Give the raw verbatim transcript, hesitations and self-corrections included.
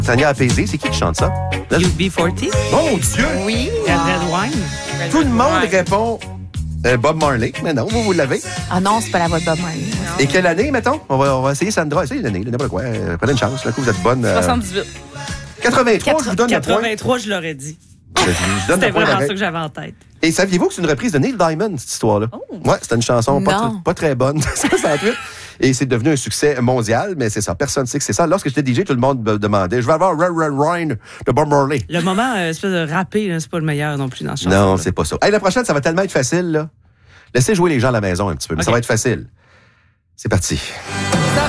Tania Apaisé, c'est qui qui chante ça? Là, U B quarante? Mon Dieu! Oui. Red Red Wine? Tout le monde Ouais. répond euh, Bob Marley. Mais non, vous, vous l'avez. Ah non, c'est pas la voix de Bob Marley. Et quelle année, mettons? On va, on va essayer Sandra. Essayez l'année, n'importe quoi. Euh, prenez une chance. Là, que vous êtes bonne. Euh, soixante-dix-huit. quatre-vingt-trois, je vous donne le point. quatre-vingt-trois, je l'aurais dit. Je, je vous donne C'était le point. vraiment pareil. ça que j'avais en tête. Et saviez-vous que c'est une reprise de Neil Diamond, cette histoire-là? Oh. Ouais, c'était une chanson pas, Non. tr- pas très bonne, soixante-huit. Et c'est devenu un succès mondial, mais c'est ça. Personne ne sait que c'est ça. Lorsque j'étais D J, tout le monde me demandait, je vais avoir Red Red Wine de Bob Marley. Le moment, euh, espèce de rappé, là, c'est pas le meilleur non plus dans ce chanson. Non, c'est pas ça. Hey, la prochaine, ça va tellement être facile, là. Laissez jouer les gens à la maison un petit peu, mais Ok. ça va être facile. C'est parti. Ça